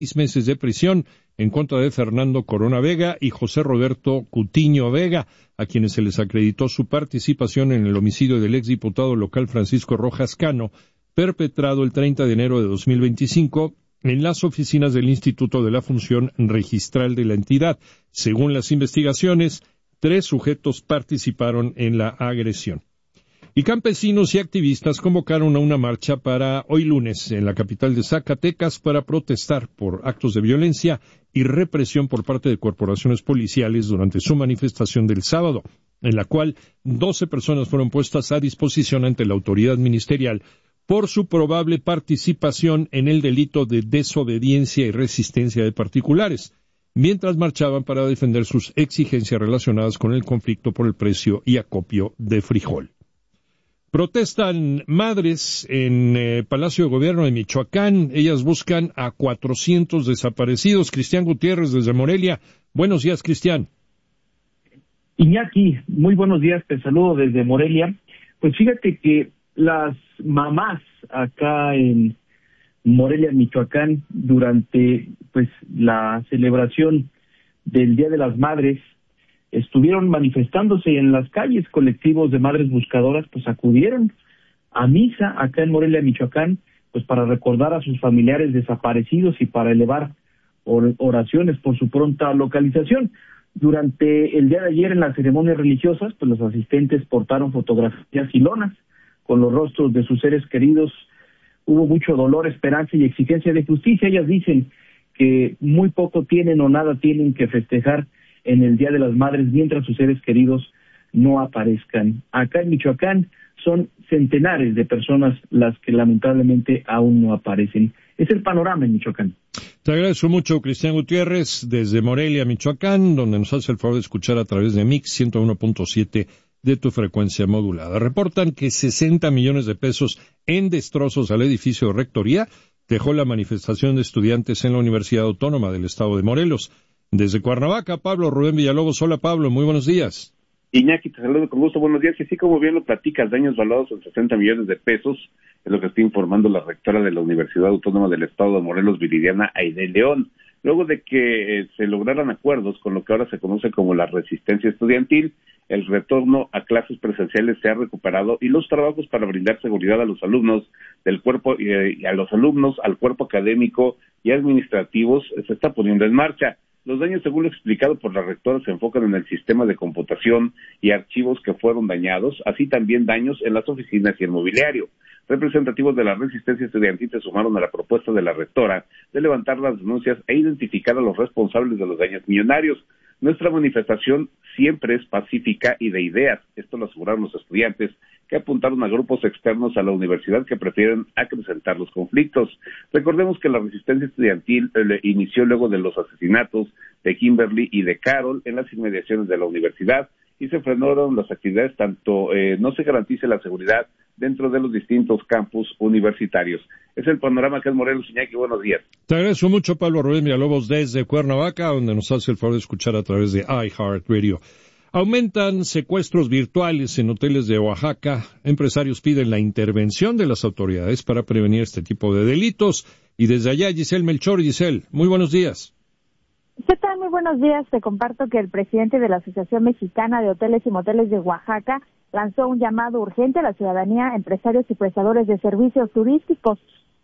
6 meses de prisión en contra de Fernando Corona Vega y José Roberto Cutiño Vega, a quienes se les acreditó su participación en el homicidio del exdiputado local Francisco Rojas Cano, perpetrado el 30 de enero de 2025 en las oficinas del Instituto de la Función Registral de la entidad. Según las investigaciones, 3 sujetos participaron en la agresión. Y campesinos y activistas convocaron a una marcha para hoy lunes en la capital de Zacatecas para protestar por actos de violencia y represión por parte de corporaciones policiales durante su manifestación del sábado, en la cual 12 personas fueron puestas a disposición ante la autoridad ministerial por su probable participación en el delito de desobediencia y resistencia de particulares, mientras marchaban para defender sus exigencias relacionadas con el conflicto por el precio y acopio de frijol. Protestan madres en Palacio de Gobierno de Michoacán. Ellas buscan a 400 desaparecidos. Cristian Gutiérrez desde Morelia. Buenos días, Cristian. Iñaki, muy buenos días. Te saludo desde Morelia. Pues fíjate que las mamás acá en Morelia, Michoacán, durante la celebración del Día de las Madres, estuvieron manifestándose en las calles. Colectivos de madres buscadoras acudieron a misa acá en Morelia, Michoacán, para recordar a sus familiares desaparecidos y para elevar oraciones por su pronta localización. Durante el día de ayer en las ceremonias religiosas, los asistentes portaron fotografías y lonas con los rostros de sus seres queridos. Hubo mucho dolor, esperanza y exigencia de justicia. Ellas dicen que muy poco tienen o nada tienen que festejar en el Día de las Madres mientras sus seres queridos no aparezcan. Acá en Michoacán son centenares de personas las que lamentablemente aún no aparecen. Es el panorama en Michoacán. Te agradezco mucho, Cristian Gutiérrez, desde Morelia, Michoacán, donde nos hace el favor de escuchar a través de Mix 101.7 de tu frecuencia modulada. Reportan que 60 millones de pesos en destrozos al edificio de rectoría dejó la manifestación de estudiantes en la Universidad Autónoma del Estado de Morelos. Desde Cuernavaca, Pablo Rubén Villalobos. Hola, Pablo, muy buenos días. Iñaki, te saludo con gusto, buenos días. Y sí, como bien lo platicas, daños valorados en 60 millones de pesos, es lo que está informando la rectora de la Universidad Autónoma del Estado de Morelos, Viridiana Aide León, luego de que se lograran acuerdos con lo que ahora se conoce como la resistencia estudiantil. El retorno a clases presenciales se ha recuperado y los trabajos para brindar seguridad a los alumnos del cuerpo y a los alumnos, al cuerpo académico y administrativos se está poniendo en marcha. Los daños, según lo explicado por la rectora, se enfocan en el sistema de computación y archivos que fueron dañados, así también daños en las oficinas y el mobiliario. Representativos de la resistencia estudiantil se sumaron a la propuesta de la rectora de levantar las denuncias e identificar a los responsables de los daños millonarios. Nuestra manifestación siempre es pacífica y de ideas, esto lo aseguraron los estudiantes, que apuntaron a grupos externos a la universidad que prefieren acrecentar los conflictos. Recordemos que la resistencia estudiantil inició luego de los asesinatos de Kimberly y de Carol en las inmediaciones de la universidad y se frenaron las actividades tanto no se garantice la seguridad dentro de los distintos campus universitarios. Es el panorama que es Morelos. Iñaki, buenos días. Te agradezco mucho, Pablo Rubén Villalobos, desde Cuernavaca, donde nos hace el favor de escuchar a través de iHeartRadio. Aumentan secuestros virtuales en hoteles de Oaxaca. Empresarios piden la intervención de las autoridades para prevenir este tipo de delitos. Y desde allá, Giselle Melchor. Giselle, muy buenos días. ¿Qué tal? Muy buenos días. Te comparto que el presidente de la Asociación Mexicana de Hoteles y Moteles de Oaxaca lanzó un llamado urgente a la ciudadanía, empresarios y prestadores de servicios turísticos.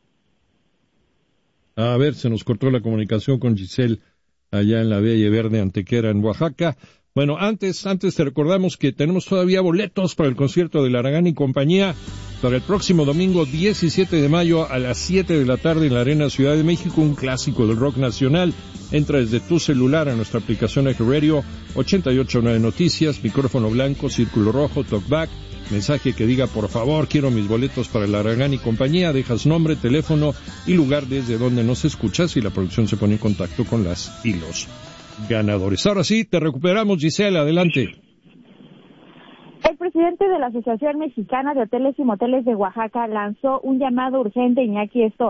A ver, se nos cortó la comunicación con Giselle allá en la Valle Verde Antequera, en Oaxaca. Bueno, antes te recordamos que tenemos todavía boletos para el concierto de Laragán y compañía para el próximo domingo 17 de mayo a las 7 de la tarde en la Arena Ciudad de México, un clásico del rock nacional. Entra desde tu celular a nuestra aplicación iHeartRadio, 889 Noticias, micrófono blanco, círculo rojo, talkback, mensaje que diga por favor quiero mis boletos para Laragán y compañía, dejas nombre, teléfono y lugar desde donde nos escuchas y la producción se pone en contacto con las y los ganadores. Ahora sí, te recuperamos, Gisela, adelante. El presidente de la Asociación Mexicana de Hoteles y Moteles de Oaxaca lanzó un llamado urgente, Iñaki, esto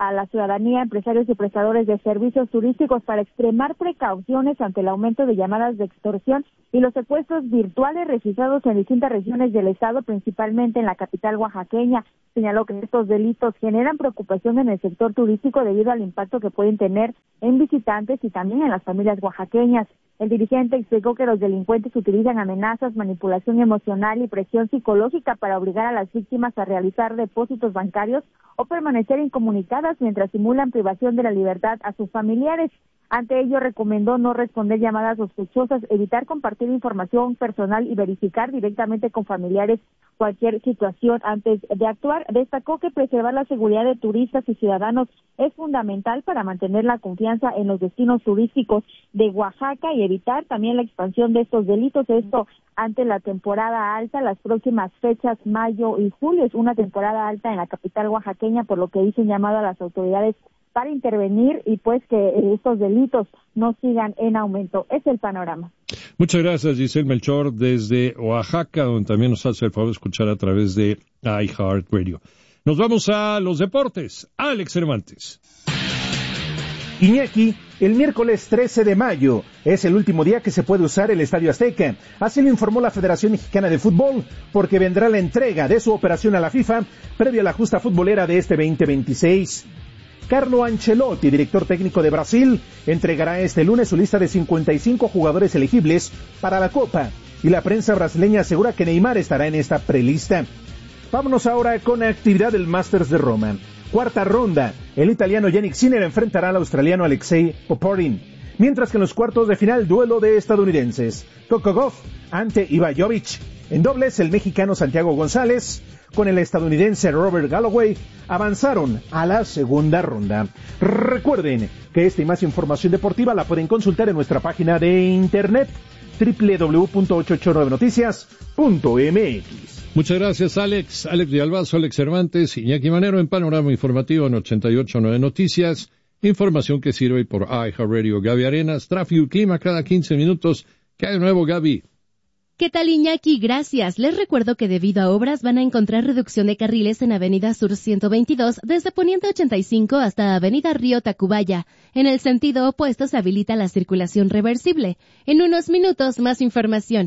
a la ciudadanía, empresarios y prestadores de servicios turísticos para extremar precauciones ante el aumento de llamadas de extorsión y los secuestros virtuales registrados en distintas regiones del estado, principalmente en la capital oaxaqueña. Señaló que estos delitos generan preocupación en el sector turístico debido al impacto que pueden tener en visitantes y también en las familias oaxaqueñas. El dirigente explicó que los delincuentes utilizan amenazas, manipulación emocional y presión psicológica para obligar a las víctimas a realizar depósitos bancarios o permanecer incomunicadas mientras simulan privación de la libertad a sus familiares. Ante ello, recomendó no responder llamadas sospechosas, evitar compartir información personal y verificar directamente con familiares cualquier situación antes de actuar. Destacó que preservar la seguridad de turistas y ciudadanos es fundamental para mantener la confianza en los destinos turísticos de Oaxaca y evitar también la expansión de estos delitos. Esto ante la temporada alta, las próximas fechas, mayo y julio, es una temporada alta en la capital oaxaqueña, por lo que hizo un llamado a las autoridades para intervenir y pues que estos delitos no sigan en aumento. Es el panorama. Muchas gracias, Giselle Melchor, desde Oaxaca, donde también nos hace el favor de escuchar a través de iHeartRadio. Nos vamos a los deportes. Alex Cervantes. Iñaki, el miércoles 13 de mayo es el último día que se puede usar el Estadio Azteca. Así lo informó la Federación Mexicana de Fútbol, porque vendrá la entrega de su operación a la FIFA previa a la justa futbolera de este 2026. Carlo Ancelotti, director técnico de Brasil, entregará este lunes su lista de 55 jugadores elegibles para la Copa, y la prensa brasileña asegura que Neymar estará en esta prelista. Vámonos ahora con la actividad del Masters de Roma. Cuarta ronda, el italiano Jannik Sinner enfrentará al australiano Alexei Popyrin, mientras que en los cuartos de final, duelo de estadounidenses, Coco Gauff ante Ivan Jovic. En dobles, el mexicano Santiago González con el estadounidense Robert Galloway avanzaron a la segunda ronda. Recuerden que esta y más información deportiva la pueden consultar en nuestra página de internet www.889noticias.mx. Muchas gracias, Alex. Alex de Albazo, Alex Cervantes, Iñaki Manero en Panorama Informativo en 88.9 Noticias. Información que sirve por iHeartRadio. Gaby Arenas, tráfico y clima cada 15 minutos. ¿Qué hay de nuevo, Gaby? ¿Qué tal, Iñaki? Gracias. Les recuerdo que debido a obras van a encontrar reducción de carriles en Avenida Sur 122 desde Poniente 85 hasta Avenida Río Tacubaya. En el sentido opuesto se habilita la circulación reversible. En unos minutos más información.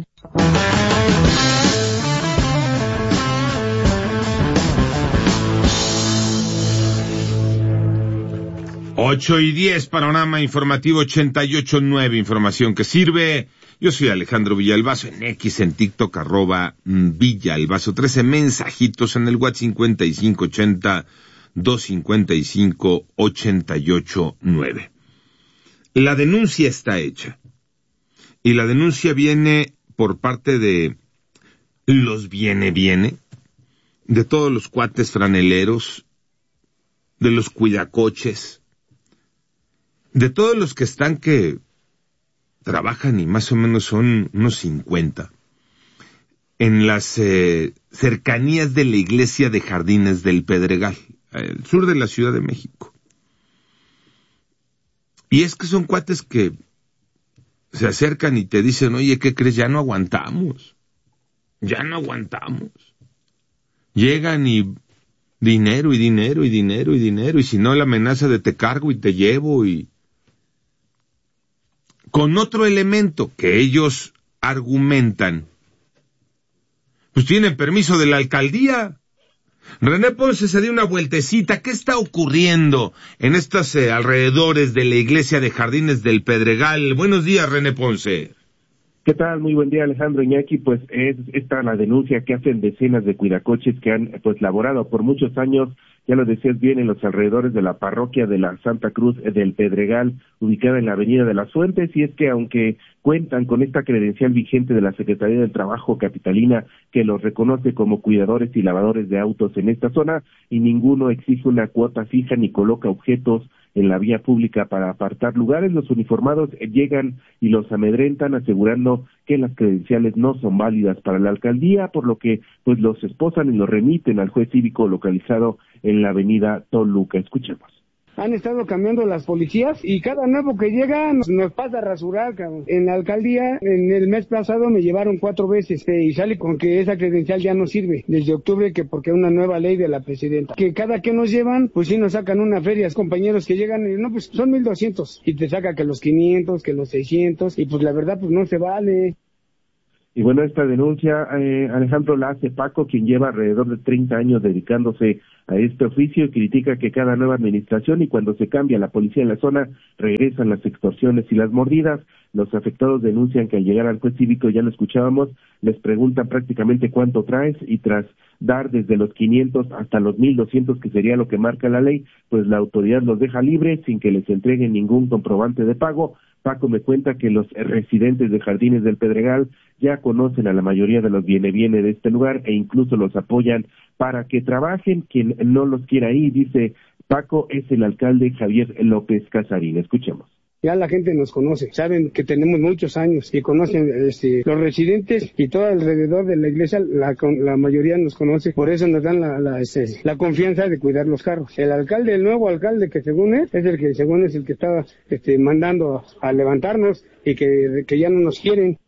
8:10, Panorama Informativo 88.9, información que sirve. Yo soy Alejandro Villalbazo, en X, en TikTok, @Villalbazo. 13 mensajitos en el WhatsApp 5580-255-889. La denuncia está hecha. Y la denuncia viene por parte de los viene, de todos los cuates franeleros, de los cuidacoches, de todos los que están que trabajan y más o menos son unos 50, en las cercanías de la iglesia de Jardines del Pedregal, al sur de la Ciudad de México. Y es que son cuates que se acercan y te dicen, oye, ¿qué crees? Ya no aguantamos. Llegan y dinero, y si no la amenaza de te cargo y te llevo, y con otro elemento que ellos argumentan, pues tienen permiso de la alcaldía. René Ponce se dio una vueltecita. ¿Qué está ocurriendo en estos alrededores de la iglesia de Jardines del Pedregal? Buenos días, René Ponce. ¿Qué tal? Muy buen día, Alejandro. Iñaki. Pues es esta la denuncia que hacen decenas de cuidacoches que han pues laborado por muchos años, ya lo decías bien, en los alrededores de la parroquia de la Santa Cruz del Pedregal, ubicada en la Avenida de las Fuentes, y es que aunque cuentan con esta credencial vigente de la Secretaría del Trabajo capitalina que los reconoce como cuidadores y lavadores de autos en esta zona, y ninguno exige una cuota fija ni coloca objetos en la vía pública para apartar lugares, los uniformados llegan y los amedrentan asegurando que las credenciales no son válidas para la alcaldía, por lo que pues los esposan y los remiten al juez cívico localizado en la avenida Toluca. Escuchemos. Han estado cambiando las policías y cada nuevo que llega nos pasa a rasurar, cabrón. En la alcaldía, en el mes pasado me llevaron 4 veces y sale con que esa credencial ya no sirve desde octubre, que porque una nueva ley de la presidenta. Que cada que nos llevan, pues sí nos sacan una feria. Compañeros que llegan y no, pues son 1,200 y te saca que los 500, que los 600 y pues la verdad pues no se vale. Y bueno, esta denuncia, Alejandro, la hace Paco, quien lleva alrededor de 30 años dedicándose a este oficio y critica que cada nueva administración y cuando se cambia la policía en la zona, regresan las extorsiones y las mordidas. Los afectados denuncian que al llegar al juez cívico, ya lo escuchábamos, les preguntan prácticamente cuánto traes y tras dar desde los 500 hasta los 1,200, que sería lo que marca la ley, pues la autoridad los deja libres sin que les entreguen ningún comprobante de pago. Paco me cuenta que los residentes de Jardines del Pedregal ya conocen a la mayoría de los viene de este lugar e incluso los apoyan para que trabajen. Quien no los quiera ir, dice Paco, es el alcalde Javier López Casarín. Escuchemos. Ya la gente nos conoce, saben que tenemos muchos años y conocen los residentes y todo alrededor de la iglesia, la mayoría nos conoce, por eso nos dan la confianza de cuidar los carros. El alcalde, el nuevo alcalde que según es el que estaba mandando a levantarnos y que ya no nos quieren.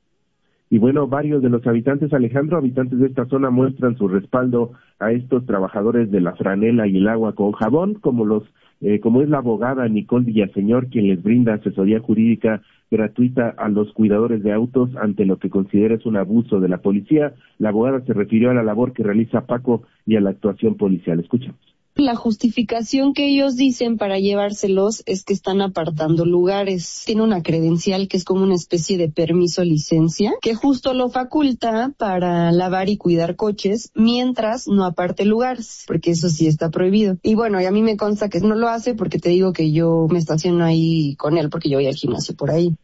Y bueno, varios de los habitantes, Alejandro, habitantes de esta zona muestran su respaldo a estos trabajadores de la franela y el agua con jabón, como es la abogada Nicole Villaseñor, quien les brinda asesoría jurídica gratuita a los cuidadores de autos ante lo que considera es un abuso de la policía. La abogada se refirió a la labor que realiza Paco y a la actuación policial. Escuchamos. La justificación que ellos dicen para llevárselos es que están apartando lugares. Tiene una credencial que es como una especie de permiso licencia, que justo lo faculta para lavar y cuidar coches mientras no aparte lugares, porque eso sí está prohibido. Y bueno, y a mí me consta que no lo hace porque te digo que yo me estaciono ahí con él porque yo voy al gimnasio por ahí.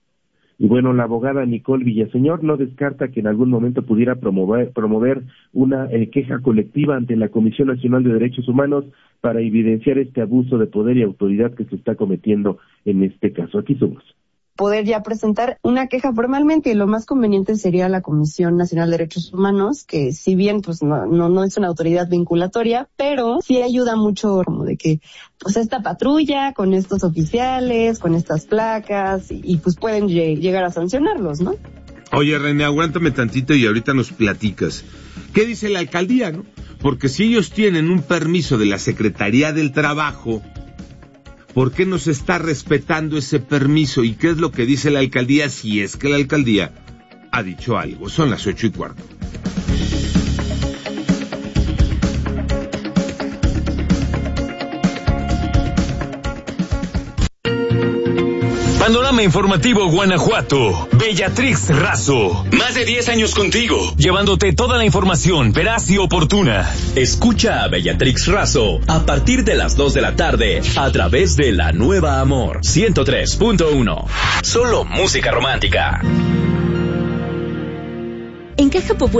Y bueno, la abogada Nicole Villaseñor no descarta que en algún momento pudiera promover una queja colectiva ante la Comisión Nacional de Derechos Humanos para evidenciar este abuso de poder y autoridad que se está cometiendo en este caso. Aquí somos. Poder ya presentar una queja formalmente, y lo más conveniente sería la Comisión Nacional de Derechos Humanos, que si bien pues no es una autoridad vinculatoria, pero sí ayuda mucho como de que pues esta patrulla con estos oficiales, con estas placas y pues pueden llegar a sancionarlos, ¿no? Oye, René, aguántame tantito y ahorita nos platicas. ¿Qué dice la alcaldía, no? Porque si ellos tienen un permiso de la Secretaría del Trabajo, ¿por qué no se está respetando ese permiso? ¿Y qué es lo que dice la alcaldía si es que la alcaldía ha dicho algo? Son las 8:15. Panorama Informativo Guanajuato. Bellatrix Razo. Más de 10 años contigo, llevándote toda la información veraz y oportuna. Escucha a Bellatrix Razo a partir de las 2 de la tarde a través de La Nueva Amor 103.1. Solo música romántica. En Caja Popular